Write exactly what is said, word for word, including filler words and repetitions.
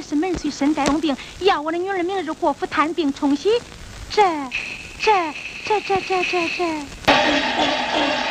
是门随身带重病，要我的女儿明日过府探病冲喜，这、这、这、这、这、这、这。